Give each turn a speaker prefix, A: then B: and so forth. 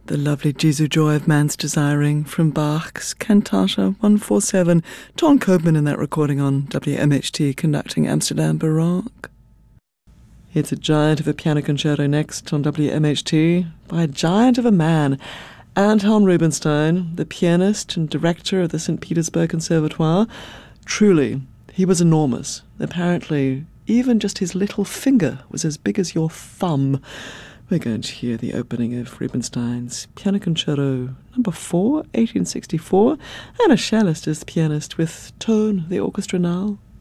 A: The lovely Jesu Joy of Man's Desiring from Bach's Cantata 147. Ton Koopman in that recording on WMHT conducting Amsterdam Baroque. It's a giant of a piano concerto next on WMHT by a giant of a man, Anton Rubinstein, the pianist and director of the St. Petersburg Conservatoire. Truly, he was enormous. Apparently, even just his little finger was as big as your thumb. We're going to hear the opening of Rubinstein's Piano Concerto No. 4, 1864, and a cellist as pianist with Tone, the orchestra now.